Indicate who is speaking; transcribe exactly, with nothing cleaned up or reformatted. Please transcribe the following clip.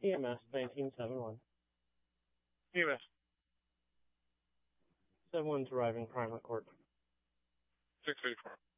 Speaker 1: E M S nineteen seventy-one.
Speaker 2: E M S.
Speaker 1: seven one's arriving crime at court.
Speaker 2: six eighty-four.